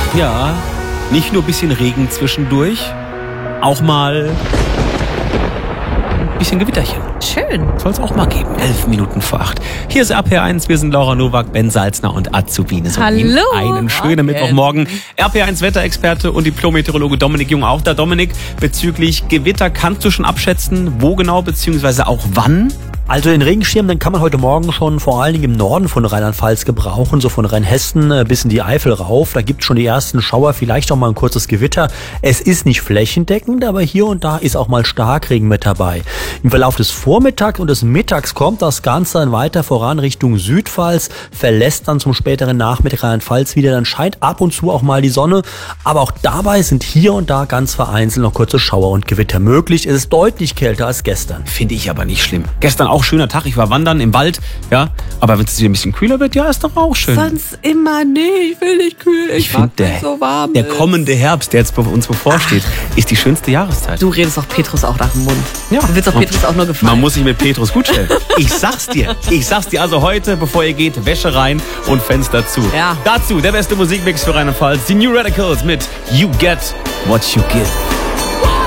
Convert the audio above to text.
Ja, nicht nur ein bisschen Regen zwischendurch, auch mal ein bisschen Gewitterchen. Schön. Soll es auch mal geben. 11 Minuten vor 8. Hier ist RPR1. Wir sind Laura Nowak, Ben Salzner und Azubine. So Hallo. Einen schönen Mittwochmorgen. RPR1 Wetterexperte und Diplom-Meteorologe Dominik Jung auch da. Dominik, bezüglich Gewitter kannst du schon abschätzen, wo genau, beziehungsweise auch wann? Also den Regenschirm, den kann man heute Morgen schon vor allen Dingen im Norden von Rheinland-Pfalz gebrauchen, so von Rheinhessen bis in die Eifel rauf. Da gibt es schon die ersten Schauer, vielleicht auch mal ein kurzes Gewitter. Es ist nicht flächendeckend, aber hier und da ist auch mal Starkregen mit dabei. Im Verlauf des Vormittags und des Mittags kommt das Ganze dann weiter voran Richtung Südpfalz, verlässt dann zum späteren Nachmittag Rheinland-Pfalz wieder. Dann scheint ab und zu auch mal die Sonne, aber auch dabei sind hier und da ganz vereinzelt noch kurze Schauer und Gewitter möglich. Es ist deutlich kälter als gestern. Finde ich aber nicht schlimm. Gestern auch schöner Tag, ich war wandern im Wald, ja, aber wenn es wieder ein bisschen kühler wird, ja, ist doch auch schön. Sonst immer, nee, ich will nicht kühl, ich mag nicht so warm. Der kommende Herbst, der jetzt bei uns bevorsteht, ist die schönste Jahreszeit. Du redest auch Petrus auch nach dem Mund. Ja. Du willst auch Petrus auch nur gefallen. Man muss sich mit Petrus gut stellen. Ich sag's dir also heute, bevor ihr geht, Wäsche rein und Fenster zu. Ja. Dazu der beste Musikmix für Rheinland-Pfalz, die New Radicals mit You Get What You Give.